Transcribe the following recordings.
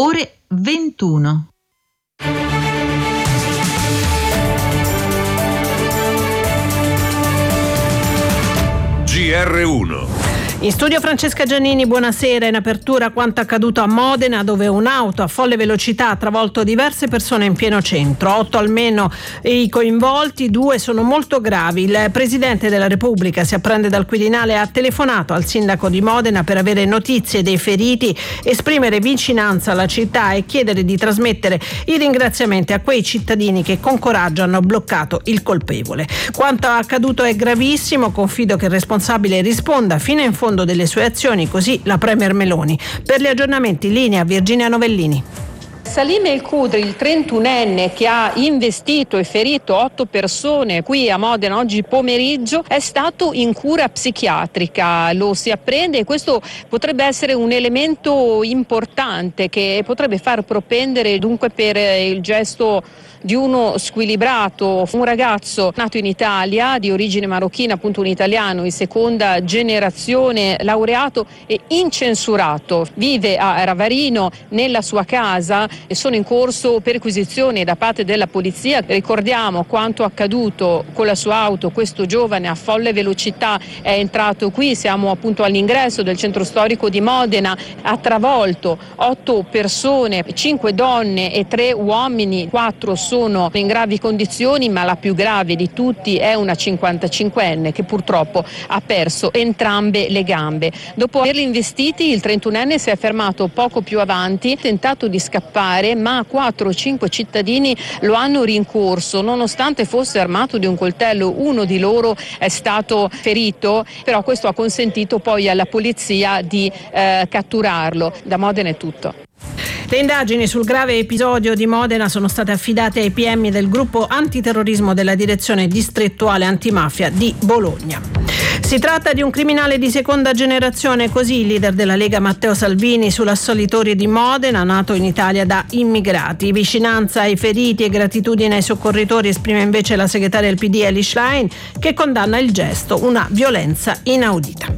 ore 21. GR1. In studio Francesca Giannini, buonasera. In apertura quanto accaduto a Modena, dove un'auto a folle velocità ha travolto diverse persone in pieno centro. 8 almeno i coinvolti, 2 sono molto gravi. Il Presidente della Repubblica, si apprende dal Quirinale, ha telefonato al sindaco di Modena per avere notizie dei feriti, esprimere vicinanza alla città e chiedere di trasmettere i ringraziamenti a quei cittadini che con coraggio hanno bloccato il colpevole. Quanto accaduto è gravissimo, confido che il responsabile risponda fino in fondo delle sue azioni, così la Premier Meloni. Per gli aggiornamenti in linea Virginia Novellini. Salim El Khudri, il 31enne che ha investito e ferito 8 persone qui a Modena oggi pomeriggio, è stato in cura psichiatrica, lo si apprende, e questo potrebbe essere un elemento importante che potrebbe far propendere dunque per il gesto di uno squilibrato, un ragazzo nato in Italia di origine marocchina, appunto un italiano in seconda generazione, laureato e incensurato, vive a Ravarino nella sua casa e sono in corso perquisizioni da parte della polizia. Ricordiamo quanto accaduto con la sua auto, questo giovane a folle velocità è entrato qui, siamo appunto all'ingresso del centro storico di Modena, ha travolto 8 persone, 5 donne e 3 uomini, 4 sono in gravi condizioni, ma la più grave di tutti è una 55enne che purtroppo ha perso entrambe le gambe. Dopo averli investiti, il 31enne si è fermato poco più avanti, ha tentato di scappare, ma 4 o 5 cittadini lo hanno rincorso, nonostante fosse armato di un coltello. Uno di loro è stato ferito, però questo ha consentito poi alla polizia di catturarlo. Da Modena è tutto. Le indagini sul grave episodio di Modena sono state affidate ai PM del gruppo antiterrorismo della direzione distrettuale antimafia di Bologna. Si tratta di un criminale di seconda generazione, così il leader della Lega Matteo Salvini sull'assalitori di Modena, nato in Italia da immigrati. Vicinanza ai feriti e gratitudine ai soccorritori esprime invece la segretaria del PD Elly Schlein, che condanna il gesto, una violenza inaudita.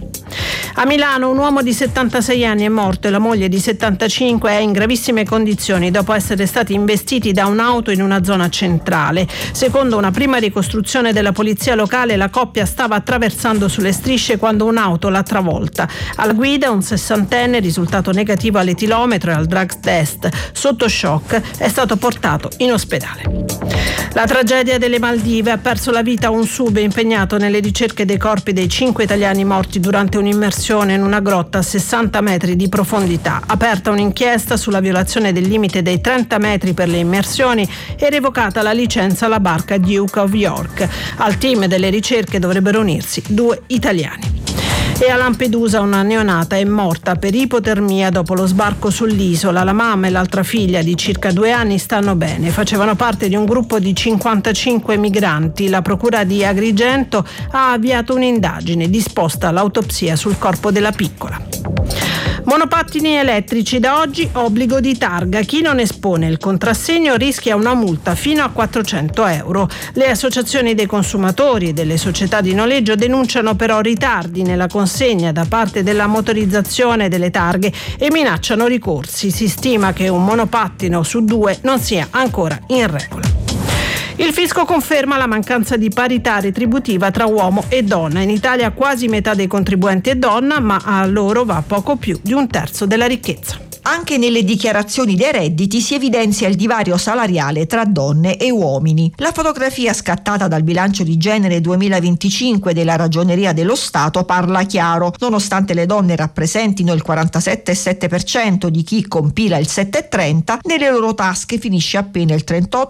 A Milano un uomo di 76 anni è morto e la moglie di 75 è in gravissime condizioni dopo essere stati investiti da un'auto in una zona centrale. Secondo una prima ricostruzione della polizia locale, la coppia stava attraversando sulle strisce quando un'auto l'ha travolta. Alla guida un 60enne risultato negativo all'etilometro e al drug test. Sotto shock è stato portato in ospedale. La tragedia delle Maldive: ha perso la vita un sub impegnato nelle ricerche dei corpi dei 5 italiani morti durante un'immersione in una grotta a 60 metri di profondità. Aperta un'inchiesta sulla violazione del limite dei 30 metri per le immersioni e revocata la licenza alla barca Duke of York. Al team delle ricerche dovrebbero unirsi 2 italiani. E a Lampedusa una neonata è morta per ipotermia dopo lo sbarco sull'isola. La mamma e l'altra figlia di circa 2 anni stanno bene. Facevano parte di un gruppo di 55 migranti. La procura di Agrigento ha avviato un'indagine disposta all'autopsia sul corpo della piccola. Monopattini elettrici: da oggi obbligo di targa. Chi non espone il contrassegno rischia una multa fino a 400 euro. Le associazioni dei consumatori e delle società di noleggio denunciano però ritardi nella consegna da parte della motorizzazione delle targhe e minacciano ricorsi. Si stima che un monopattino su 2 non sia ancora in regola. Il fisco conferma la mancanza di parità retributiva tra uomo e donna. In Italia quasi metà dei contribuenti è donna, ma a loro va poco più di un terzo della ricchezza. Anche nelle dichiarazioni dei redditi si evidenzia il divario salariale tra donne e uomini. La fotografia scattata dal bilancio di genere 2025 della Ragioneria dello Stato parla chiaro. Nonostante le donne rappresentino il 47,7% di chi compila il 7,30, nelle loro tasche finisce appena il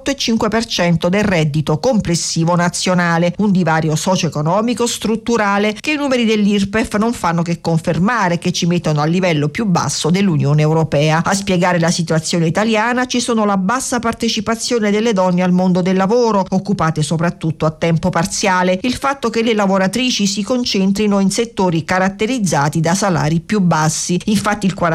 38,5% del reddito complessivo nazionale. Un divario socio-economico strutturale che i numeri dell'IRPEF non fanno che confermare, che ci mettono al livello più basso dell'Unione Europea. A spiegare la situazione italiana ci sono la bassa partecipazione delle donne al mondo del lavoro, occupate soprattutto a tempo parziale, il fatto che le lavoratrici si concentrino in settori caratterizzati da salari più bassi. Infatti il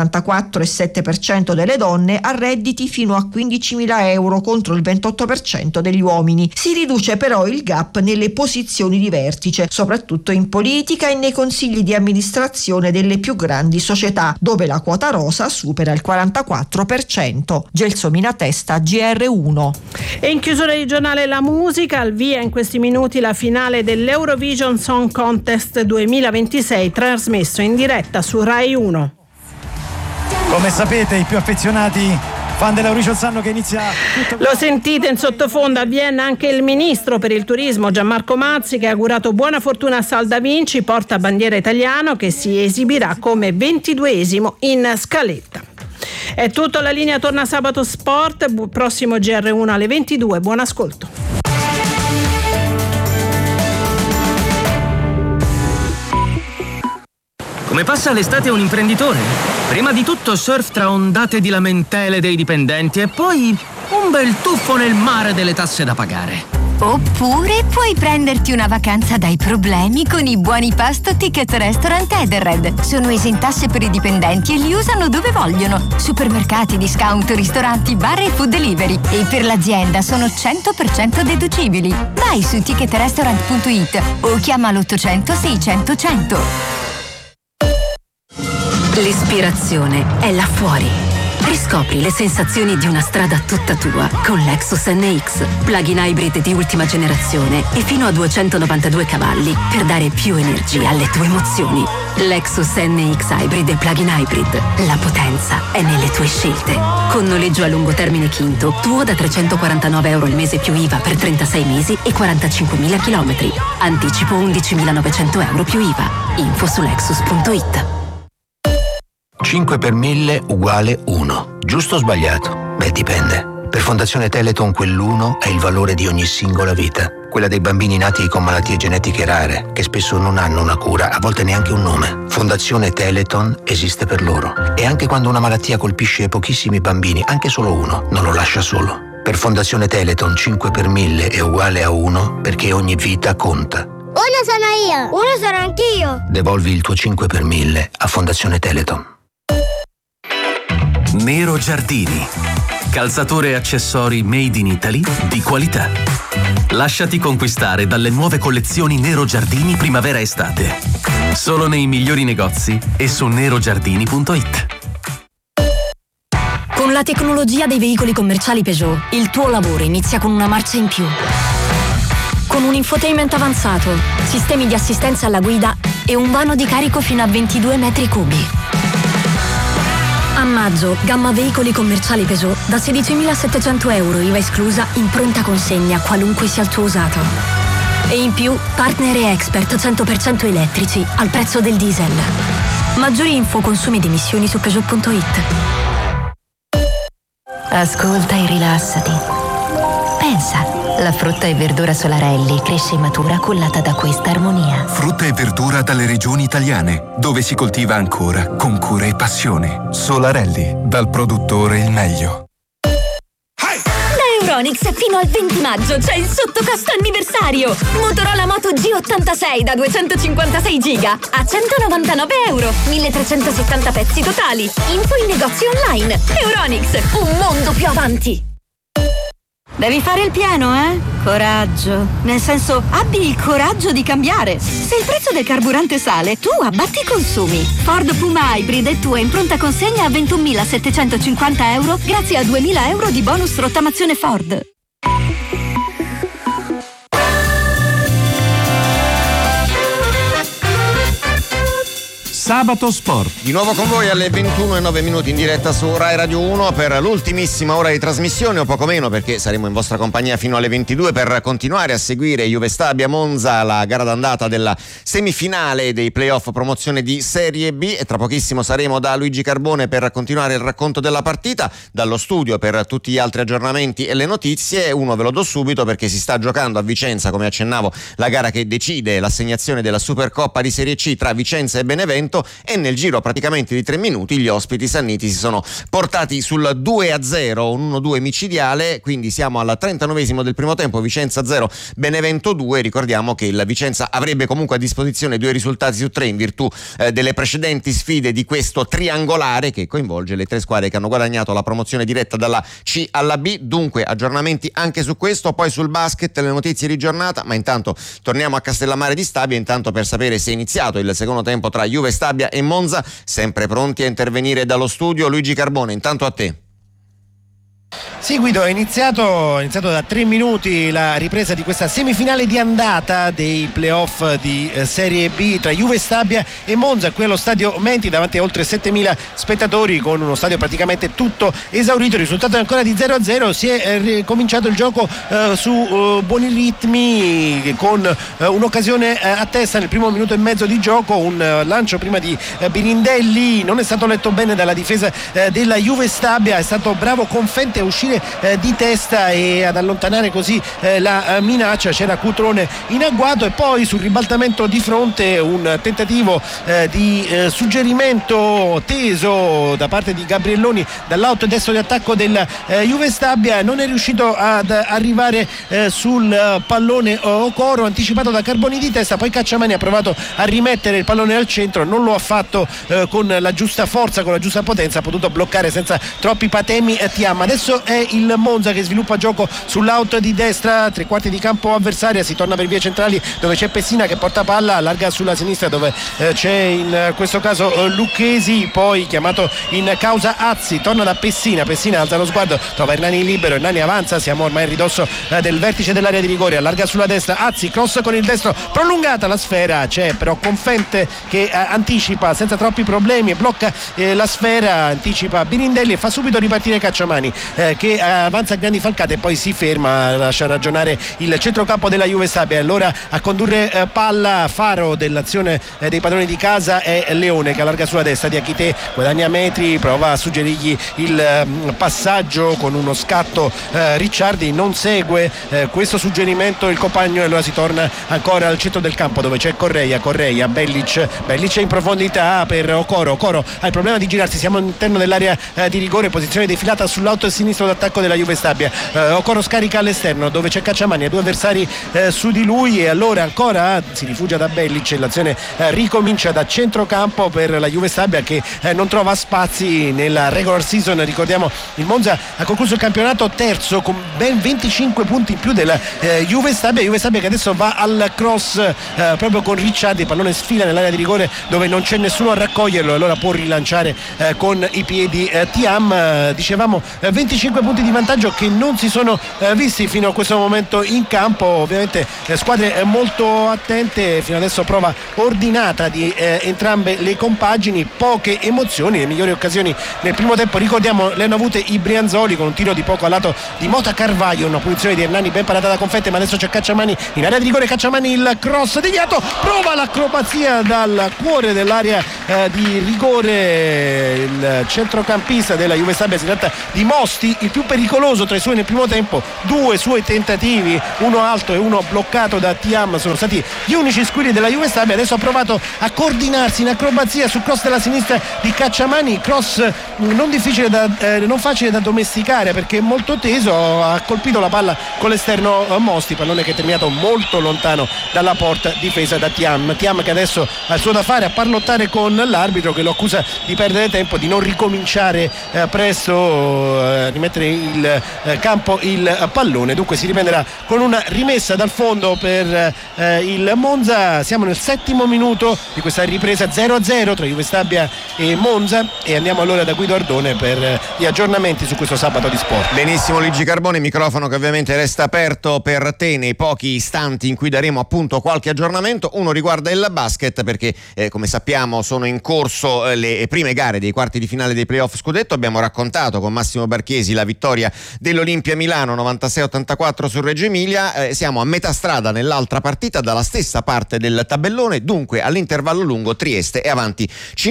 44,7% delle donne ha redditi fino a 15.000 euro contro il 28% degli uomini. Si riduce però il gap nelle posizioni di vertice, soprattutto in politica e nei consigli di amministrazione delle più grandi società, dove la quota rosa supera supera il 44%. Gelsomina Testa, GR1. E in chiusura di giornale la musica, al via in questi minuti la finale dell'Eurovision Song Contest 2026, trasmesso in diretta su Rai 1. Come sapete, i più affezionati fan dell'Eurovision sanno che inizia tutto... Lo sentite in sottofondo, a Vienna anche il ministro per il turismo Gianmarco Mazzi, che ha augurato buona fortuna a Salda Vinci, portabandiera italiano, che si esibirà come 22esimo in scaletta. È tutto, la linea torna sabato sport, prossimo GR1 alle 22, buon ascolto. Come passa l'estate un imprenditore? Prima di tutto surf tra ondate di lamentele dei dipendenti e poi un bel tuffo nel mare delle tasse da pagare. Oppure puoi prenderti una vacanza dai problemi con i buoni pasto Ticket Restaurant Edenred. Sono esentasse per i dipendenti e li usano dove vogliono. Supermercati, discount, ristoranti, bar e food delivery. E per l'azienda sono 100% deducibili. Vai su ticketrestaurant.it o chiama l'800 600 100. L'ispirazione è là fuori. Riscopri le sensazioni di una strada tutta tua con Lexus NX, plug-in hybrid di ultima generazione e fino a 292 cavalli per dare più energia alle tue emozioni. Lexus NX Hybrid e plug-in hybrid. La potenza è nelle tue scelte. Con noleggio a lungo termine Quinto, tuo da €349 al mese più IVA per 36 mesi e 45.000 chilometri. Anticipo €11.900 più IVA. Info su lexus.it. 5 per 1000 uguale 1. Giusto o sbagliato? Beh, dipende. Per Fondazione Teleton quell'1 è il valore di ogni singola vita. Quella dei bambini nati con malattie genetiche rare, che spesso non hanno una cura, a volte neanche un nome. Fondazione Teleton esiste per loro. E anche quando una malattia colpisce pochissimi bambini, anche solo uno, non lo lascia solo. Per Fondazione Teleton 5 per 1000 è uguale a 1 perché ogni vita conta. Uno sono io, uno sono anch'io. Devolvi il tuo 5 per 1000 a Fondazione Teleton. Nero Giardini. Calzature e accessori made in Italy di qualità. Lasciati conquistare dalle nuove collezioni Nero Giardini primavera-estate. Solo nei migliori negozi e su nerogiardini.it. Con la tecnologia dei veicoli commerciali Peugeot, il tuo lavoro inizia con una marcia in più. Con un infotainment avanzato, sistemi di assistenza alla guida e un vano di carico fino a 22 metri cubi. A maggio, gamma veicoli commerciali Peugeot da €16.700 IVA esclusa in pronta consegna, qualunque sia il tuo usato. E in più, partner e expert 100% elettrici al prezzo del diesel. Maggiori info, consumi ed emissioni su Peugeot.it. Ascolta e rilassati. Pensa. La frutta e verdura Solarelli cresce in matura cullata da questa armonia. Frutta e verdura dalle regioni italiane, dove si coltiva ancora con cura e passione. Solarelli, dal produttore il meglio. Da Euronics fino al 20 maggio c'è il sottocosto anniversario. Motorola Moto G86 da 256 giga a €199. 1.370 pezzi totali. Info in negozi online. Euronics, un mondo più avanti. Devi fare il pieno, eh? Coraggio. Nel senso, abbi il coraggio di cambiare. Se il prezzo del carburante sale, tu abbatti i consumi. Ford Puma Hybrid è tua in pronta consegna a €21.750 grazie a €2.000 di bonus rottamazione Ford. Sabato Sport. Di nuovo con voi alle 21:09 in diretta su Rai Radio 1 per l'ultimissima ora di trasmissione, o poco meno, perché saremo in vostra compagnia fino alle 22 per continuare a seguire Juve Stabia Monza, la gara d'andata della semifinale dei playoff promozione di Serie B, e tra pochissimo saremo da Luigi Carbone per continuare il racconto della partita, dallo studio per tutti gli altri aggiornamenti e le notizie. Uno ve lo do subito perché si sta giocando a Vicenza, come accennavo, la gara che decide l'assegnazione della Supercoppa di Serie C tra Vicenza e Benevento, e nel giro praticamente di 3 minuti gli ospiti sanniti si sono portati sul 2-0, un 1-2 micidiale, quindi siamo al 39esimo del primo tempo, Vicenza 0, Benevento 2. Ricordiamo che il Vicenza avrebbe comunque a disposizione 2 risultati su 3 in virtù delle precedenti sfide di questo triangolare che coinvolge le 3 squadre che hanno guadagnato la promozione diretta dalla C alla B. Dunque aggiornamenti anche su questo, poi sul basket le notizie di giornata, ma intanto torniamo a Castellammare di Stabia, intanto per sapere se è iniziato il secondo tempo tra Juve Stabia Stabia e Monza, sempre pronti a intervenire dallo studio. Luigi Carbone, intanto a te. Sì, Guido, è iniziato da 3 minuti la ripresa di questa semifinale di andata dei playoff di Serie B tra Juve Stabia e Monza qui allo stadio Menti davanti a oltre 7.000 spettatori, con uno stadio praticamente tutto esaurito. Il risultato è ancora di 0-0. Si è cominciato il gioco su buoni ritmi, con un'occasione a testa nel primo minuto e mezzo di gioco, un lancio prima di Birindelli, non è stato letto bene dalla difesa della Juve Stabia, è stato bravo Confente a uscire di testa e ad allontanare così la minaccia. C'era Cutrone in agguato e poi sul ribaltamento di fronte un tentativo di suggerimento teso da parte di Gabrielloni dall'out destro di attacco del Juve Stabia. Non è riuscito ad arrivare sul pallone Okoro, anticipato da Carboni di testa, poi Cacciamani ha provato a rimettere il pallone al centro, non lo ha fatto con la giusta forza, con la giusta potenza, ha potuto bloccare senza troppi patemi Thiam. Adesso è il Monza che sviluppa gioco sull'out di destra, 3/4 di campo avversaria, si torna per vie centrali dove c'è Pessina che porta palla, allarga sulla sinistra dove c'è in questo caso Lucchesi, poi chiamato in causa Azzi, torna da Pessina alza lo sguardo, trova Hernani libero, Hernani avanza, siamo ormai a ridosso del vertice dell'area di rigore, allarga sulla destra Azzi, cross con il destro, prolungata la sfera, c'è però Confente che anticipa senza troppi problemi e blocca la sfera, anticipa Birindelli e fa subito ripartire Cacciamani che avanza a grandi falcate e poi si ferma, lascia ragionare il centrocampo della Juve Stabia. Allora a condurre palla faro dell'azione dei padroni di casa è Leone che allarga sulla destra, Diachité guadagna metri, prova a suggerirgli il passaggio con uno scatto, Ricciardi non segue questo suggerimento il compagno e allora si torna ancora al centro del campo dove c'è Correia, Bellic è in profondità per Okoro ha il problema di girarsi, siamo all'interno dell'area di rigore, posizione defilata sull'out sinistro d'attacco della Juve Stabia. Okoro scarica all'esterno dove c'è Cacciamani e 2 avversari su di lui e allora ancora si rifugia da Bellic, l'azione ricomincia da centrocampo per la Juve Stabia che non trova spazi nella regular season. Ricordiamo il Monza ha concluso il campionato terzo con ben 25 punti in più della Juve Stabia che adesso va al cross proprio con Ricciardi, il pallone sfila nell'area di rigore dove non c'è nessuno a raccoglierlo, allora può rilanciare con i piedi Thiam. Dicevamo 25 punti di vantaggio che non si sono visti fino a questo momento in campo, ovviamente squadre molto attente, fino adesso prova ordinata di entrambe le compagini, poche emozioni, le migliori occasioni nel primo tempo ricordiamo le hanno avute i Brianzoli con un tiro di poco a lato di Mota Carvaio, una punizione di Hernani ben parata da Confente, ma adesso c'è Cacciamani in area di rigore, Cacciamani il cross deviato, prova l'acrobazia dal cuore dell'area di rigore il centrocampista della Juve Stabia, si tratta di Mosti, il più pericoloso tra i suoi nel primo tempo, 2 suoi tentativi, uno alto e uno bloccato da Thiam sono stati gli unici squilli della Juve Stabia. Adesso ha provato a coordinarsi in acrobazia sul cross della sinistra di Cacciamani, cross non facile da domesticare perché è molto teso, ha colpito la palla con l'esterno Mosti, pallone che è terminato molto lontano dalla porta difesa da Thiam che adesso ha il suo da fare a parlottare con l'arbitro che lo accusa di perdere tempo, di non ricominciare presto, rimettere il campo il pallone, dunque si riprenderà con una rimessa dal fondo per il Monza. Siamo nel 7° minuto di questa ripresa 0-0 tra Juve Stabia e Monza e andiamo allora da Guido Ardone per gli aggiornamenti su questo sabato di sport. Benissimo Luigi Carbone, microfono che ovviamente resta aperto per te nei pochi istanti in cui daremo appunto qualche aggiornamento. Uno riguarda il basket perché come sappiamo sono in corso le prime gare dei quarti di finale dei playoff scudetto. Abbiamo raccontato con Massimo Barchesi la vittoria dell'Olimpia Milano 96-84 su Reggio Emilia, siamo a metà strada nell'altra partita dalla stessa parte del tabellone, dunque all'intervallo lungo Trieste è avanti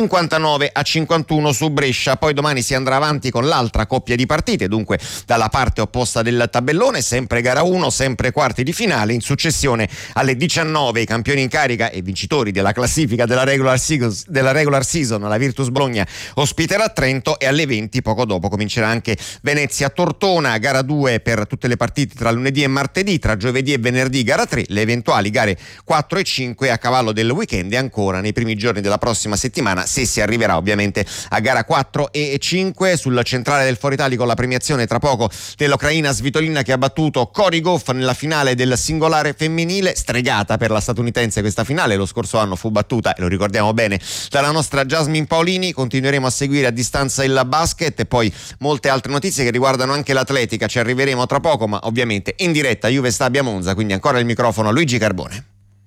59-51 su Brescia, poi domani si andrà avanti con l'altra coppia di partite, dunque dalla parte opposta del tabellone, sempre gara 1, sempre quarti di finale, in successione alle 19 i campioni in carica e vincitori della classifica della regular season, la Virtus Bologna ospiterà Trento e alle 20 poco dopo comincerà anche Venezia Venezia-Tortona, gara 2 per tutte le partite tra lunedì e martedì, tra giovedì e venerdì gara 3, le eventuali gare 4 e 5 a cavallo del weekend e ancora nei primi giorni della prossima settimana, se si arriverà ovviamente a gara 4 e 5. Sul centrale del Foro Italico la premiazione tra poco dell'ucraina Svitolina, che ha battuto Cory Gauff nella finale del singolare femminile. Stregata per la statunitense questa finale, lo scorso anno fu battuta, e lo ricordiamo bene, dalla nostra Jasmine Paolini. Continueremo a seguire a distanza il basket e poi molte altre notizie che riguardano anche l'atletica, ci arriveremo tra poco, ma ovviamente in diretta Juve Stabia Monza, quindi ancora il microfono a Luigi Carbone.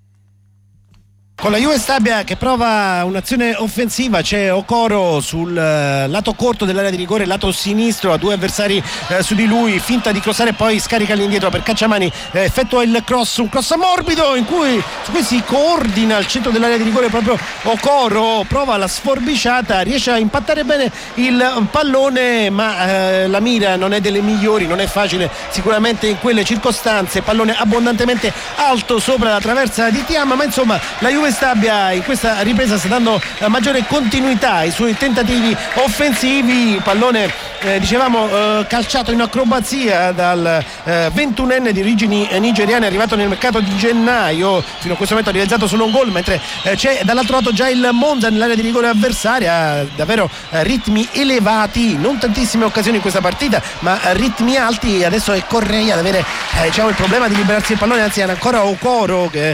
Con la Juve Stabia che prova un'azione offensiva, c'è Okoro sul lato corto dell'area di rigore, lato sinistro, ha due avversari su di lui, finta di crossare, poi scarica all'indietro per Cacciamani, effettua il cross, un cross morbido su cui si coordina al centro dell'area di rigore proprio Okoro, prova la sforbiciata, riesce a impattare bene il pallone, ma la mira non è delle migliori, non è facile sicuramente in quelle circostanze, pallone abbondantemente alto sopra la traversa di Tiam, ma insomma la Juve Stabia in questa ripresa sta dando maggiore continuità ai suoi tentativi offensivi. Il pallone dicevamo calciato in acrobazia dal 21enne di origini nigeriane, arrivato nel mercato di gennaio, fino a questo momento ha realizzato solo un gol, mentre c'è dall'altro lato già il Monza nell'area di rigore avversaria, davvero ritmi elevati, non tantissime occasioni in questa partita ma ritmi alti. Adesso è Correia ad avere il problema di liberarsi il pallone, anzi era ancora Okoro che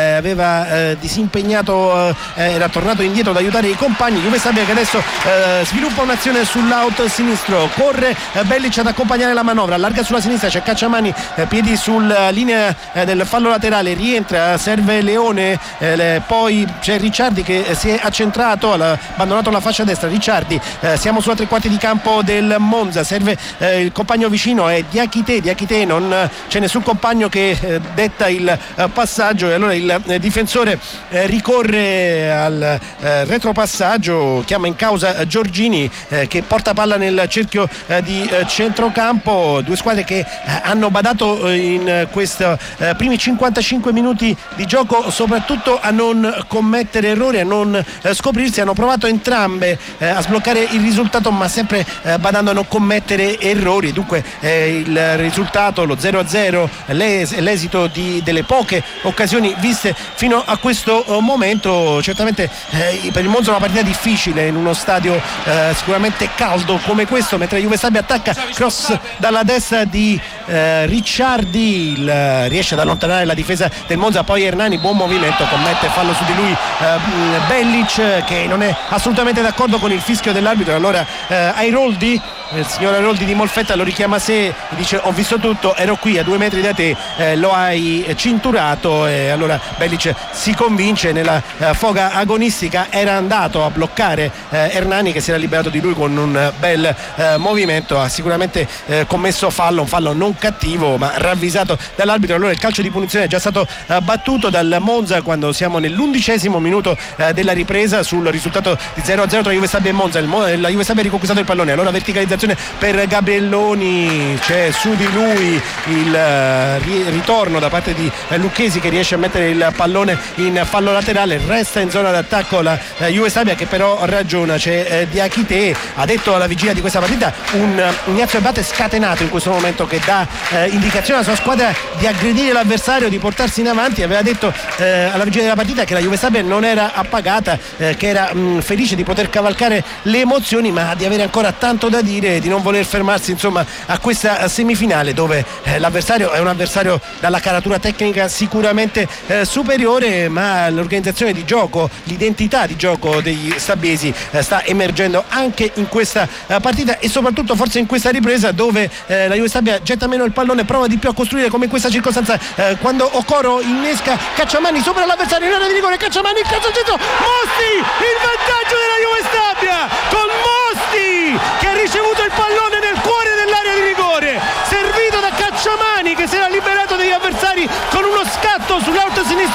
aveva disimpegnato, era tornato indietro ad aiutare i compagni. Juve Stabia che adesso sviluppa un'azione sull'out sinistro, corre Bellic ad accompagnare la manovra, allarga sulla sinistra, c'è Cacciamani, piedi sulla linea del fallo laterale, rientra, serve Leone, poi c'è Ricciardi che si è accentrato, ha abbandonato la fascia destra. Ricciardi, siamo sulla tre quarti di campo del Monza, serve il compagno vicino, è Diakité, non c'è nessun compagno che detta il passaggio, e allora il difensore ricorre al retropassaggio, chiama in causa Giorgini che porta palla nel cerchio di centrocampo. Due squadre che hanno badato in questi primi 55 minuti di gioco soprattutto a non commettere errori, a non scoprirsi, hanno provato entrambe a sbloccare il risultato, ma sempre badando a non commettere errori. Dunque il risultato, lo 0-0, l'esito delle poche occasioni viste fino a questo momento. Certamente per il Monza è una partita difficile in uno stadio sicuramente caldo come questo, mentre Juve Stabia attacca, cross dalla destra di Ricciardi, riesce ad allontanare la difesa del Monza, poi Hernani, buon movimento, commette fallo su di lui Bellic che non è assolutamente d'accordo con il fischio dell'arbitro. Allora Airoldi, il signor Airoldi di Molfetta lo richiama a sé, dice: ho visto tutto, ero qui a 2 metri da te, lo hai cinturato. E allora Bellic si convince, nella foga agonistica era andato a bloccare Hernani che si era liberato di lui con un bel movimento, ha sicuramente commesso fallo, un fallo non cattivo ma ravvisato dall'arbitro. Allora il calcio di punizione è già stato battuto dal Monza quando siamo nell'11° minuto della ripresa, sul risultato di 0-0 tra Juve Stabia e Monza. La Juve Stabia ha riconquistato il pallone, allora verticalizzazione per Gabelloni, c'è su di lui il ritorno da parte di Lucchesi che riesce a mettere il pallone in fallo laterale, resta in zona d'attacco la Juve Stabia che però ragiona, c'è Diakité, ha detto alla vigilia di questa partita un Ignazio Abate scatenato in questo momento che dà indicazione alla sua squadra di aggredire l'avversario, di portarsi in avanti. Aveva detto alla vigilia della partita che la Juve Stabia non era appagata, che era felice di poter cavalcare le emozioni ma di avere ancora tanto da dire, di non voler fermarsi insomma a questa semifinale dove l'avversario è un avversario dalla caratura tecnica sicuramente superiore, ma l'organizzazione di gioco, l'identità di gioco degli stabiesi sta emergendo anche in questa partita e soprattutto forse in questa ripresa dove la Juve Stabia getta meno il pallone, prova di più a costruire come in questa circostanza quando Okoro innesca Cacciamani sopra l'avversario in area di rigore, Cacciamani il calcio al centro, Mosti, il vantaggio della Juve Stabia con Mosti che ha ricevuto il pallone nel cuore dell'area di rigore, servito da Cacciamani che si era liberato degli avversari con uno scatto sull'alto sinistro d'attacco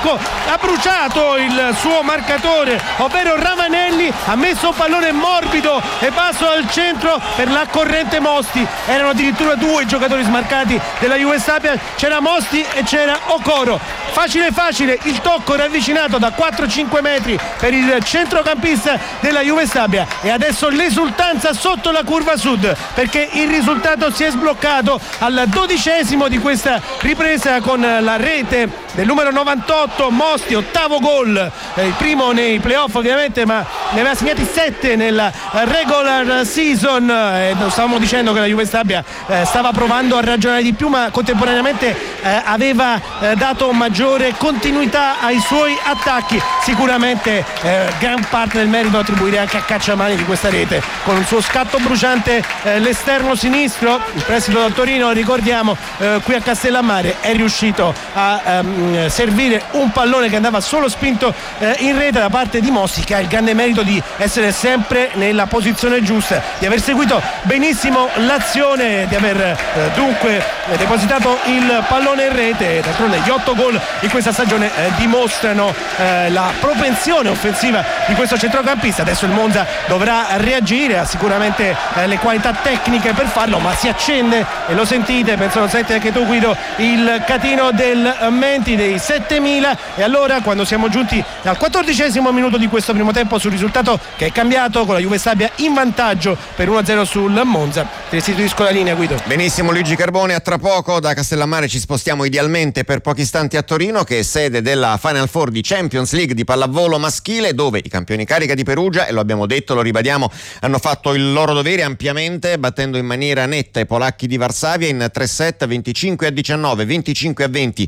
tocco ha bruciato il suo marcatore, ovvero Ravanelli ha messo un pallone morbido e basso al centro per la corrente Mosti. Erano addirittura due i giocatori smarcati della Juve Stabia, c'era Mosti e c'era Okoro. Facile il tocco ravvicinato da 4-5 metri per il centrocampista della Juve Stabia, e adesso l'esultanza sotto la curva sud, perché il risultato si è sbloccato al 12° di questa ripresa con la rete del numero 98 Mosti, ottavo gol, il primo nei playoff ovviamente, ma ne aveva segnati 7 nella regular season. Stavamo dicendo che la Juve Stabia stava provando a ragionare di più, ma contemporaneamente aveva dato maggiore continuità ai suoi attacchi. Sicuramente gran parte del merito attribuire anche a Cacciamani di questa rete, con il suo scatto bruciante l'esterno sinistro, il prestito dal Torino, ricordiamo, qui a Castellammare è riuscito a servire un pallone che andava solo spinto in rete da parte di Mosti, che ha il grande merito di essere sempre nella posizione giusta, di aver seguito benissimo l'azione, di aver dunque depositato il pallone in rete. D'altronde gli 8 gol in questa stagione dimostrano la propensione offensiva di questo centrocampista. Adesso il Monza dovrà reagire, ha sicuramente le qualità tecniche per farlo, ma si accende, e lo sentite, penso lo senti anche tu Guido, il catino del Menti dei 7000. E allora, quando siamo giunti al 14° minuto di questo primo tempo, sul risultato che è cambiato, con la Juve Stabia in vantaggio per 1-0 sul Monza, ti restituisco la linea, Guido. Benissimo Luigi Carbone, a tra poco. Da Castellammare ci spostiamo idealmente per pochi istanti a Torino, che è sede della Final Four di Champions League di pallavolo maschile, dove i campioni carica di Perugia, e lo abbiamo detto, lo ribadiamo, hanno fatto il loro dovere ampiamente, battendo in maniera netta i polacchi di Varsavia in 3-7, 25-19, 25-20,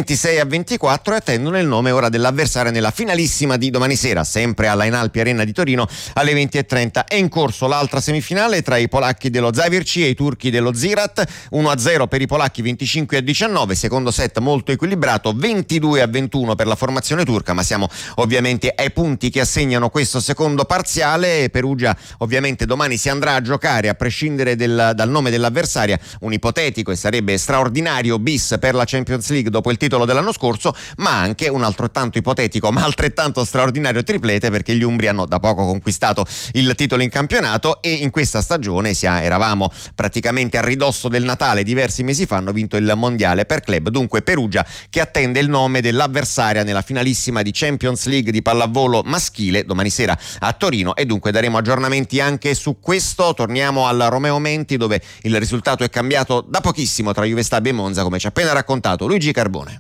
26-24, e attendono il nome ora dell'avversaria nella finalissima di domani sera, sempre alla Enalpi Arena di Torino alle 20:30. È in corso l'altra semifinale tra i polacchi dello Zavirci e i turchi dello Zirat, 1-0 per i polacchi, 25-19, secondo set molto equilibrato, 22-21 per la formazione turca, ma siamo ovviamente ai punti che assegnano questo secondo parziale. Perugia ovviamente domani si andrà a giocare, a prescindere dal nome dell'avversaria, un ipotetico e sarebbe straordinario bis per la Champions League dopo il titolo dell'anno scorso, ma anche un altrettanto ipotetico ma altrettanto straordinario triplete, perché gli umbri hanno da poco conquistato il titolo in campionato, e in questa stagione eravamo praticamente a ridosso del Natale diversi mesi fa, hanno vinto il mondiale per club. Dunque Perugia che attende il nome dell'avversaria nella finalissima di Champions League di pallavolo maschile domani sera a Torino, e dunque daremo aggiornamenti anche su questo. Torniamo al Romeo Menti, dove il risultato è cambiato da pochissimo tra Juve Stabia e Monza, come ci ha appena raccontato Luigi Carbone.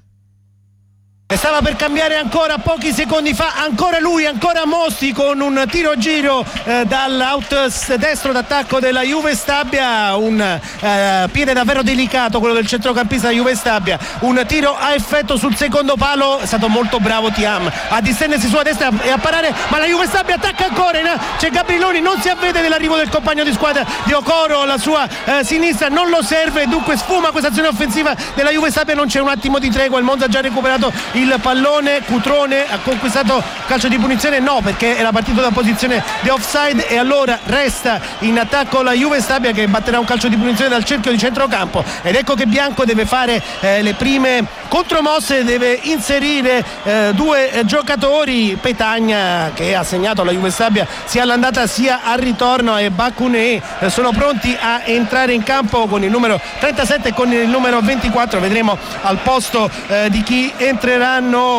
Stava per cambiare ancora pochi secondi fa, ancora lui, ancora Mosti con un tiro a giro dall'out destro d'attacco della Juve Stabia, un piede davvero delicato quello del centrocampista della Juve Stabia, un tiro a effetto sul secondo palo. È stato molto bravo Thiam a distendersi sulla destra e a parare, ma la Juve Stabia attacca ancora, c'è Gabriloni, non si avvede dell'arrivo del compagno di squadra di Okoro, la sua sinistra non lo serve, dunque sfuma questa azione offensiva della Juve Stabia. Non c'è un attimo di tregua, il Monza ha già recuperato il pallone, Cutrone ha conquistato calcio di punizione, no, perché era partito da posizione di offside, e allora resta in attacco la Juve Stabia, che batterà un calcio di punizione dal cerchio di centrocampo. Ed ecco che Bianco deve fare le prime contromosse, deve inserire due giocatori, Petagna, che ha segnato alla Juve Stabia sia all'andata sia al ritorno, e Bakune sono pronti a entrare in campo con il numero 37 e con il numero 24. Vedremo al posto di chi entreranno